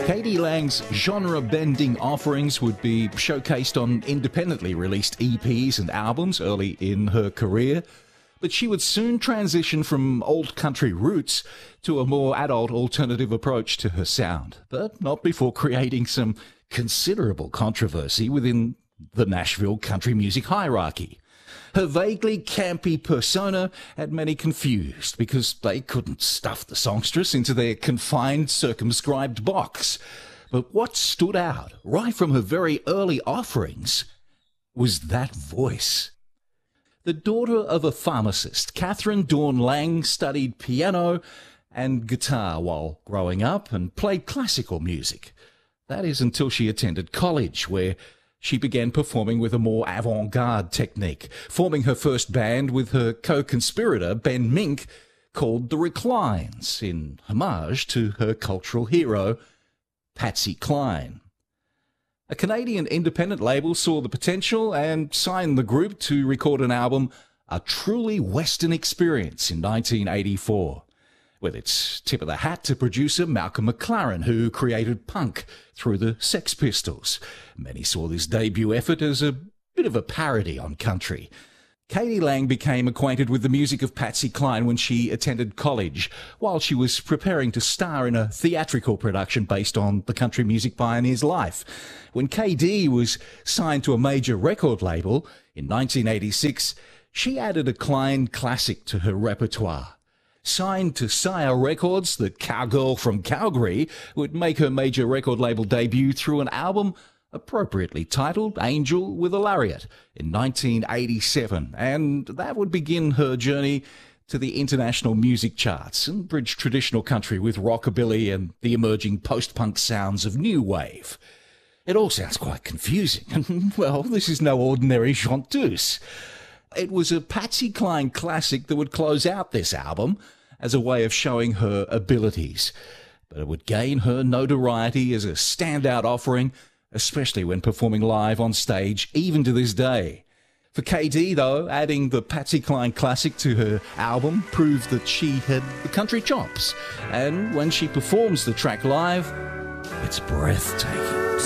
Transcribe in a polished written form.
k.d. lang's genre-bending offerings would be showcased on independently released EPs and albums early in her career, but she would soon transition from old country roots to a more adult alternative approach to her sound, but not before creating some considerable controversy within the Nashville country music hierarchy. Her vaguely campy persona had many confused because they couldn't stuff the songstress into their confined, circumscribed box. But what stood out right from her very early offerings was that voice. The daughter of a pharmacist, Catherine Dawn Lang studied piano and guitar while growing up and played classical music. That is until she attended college, where she began performing with a more avant-garde technique, forming her first band with her co-conspirator, Ben Mink, called The Reclines, in homage to her cultural hero, Patsy Cline. A Canadian independent label saw the potential and signed the group to record an album, A Truly Western Experience, in 1984. With its tip of the hat to producer Malcolm McLaren, who created punk through the Sex Pistols. Many saw this debut effort as a bit of a parody on country. k.d. lang became acquainted with the music of Patsy Cline when she attended college, while she was preparing to star in a theatrical production based on the country music pioneer's life. When k.d. was signed to a major record label in 1986, she added a Cline classic to her repertoire. Signed to Sire Records, the cowgirl from Calgary would make her major record label debut through an album appropriately titled Angel with a Lariat in 1987, and that would begin her journey to the international music charts and bridge traditional country with rockabilly and the emerging post-punk sounds of new wave. It all sounds quite confusing, and, well, this is no ordinary chanteuse. It was a Patsy Cline classic that would close out this album as a way of showing her abilities, but it would gain her notoriety as a standout offering, especially when performing live on stage, even to this day. For k.d., though, adding the Patsy Cline classic to her album proved that she had the country chops, and when she performs the track live, it's breathtaking.